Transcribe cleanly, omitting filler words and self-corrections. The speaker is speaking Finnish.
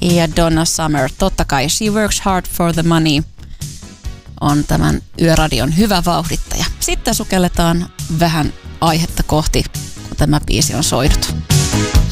ja Donna Summer. Totta kai She Works Hard for the Money on tämän Yöradion hyvä vauhdittaja. Sitten sukelletaan vähän aihetta kohti, kun tämä biisi on soidut.